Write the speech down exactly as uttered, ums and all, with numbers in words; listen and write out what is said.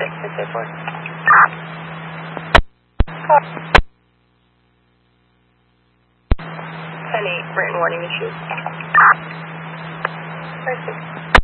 six six eight four. ten eight, written warning issued. five six.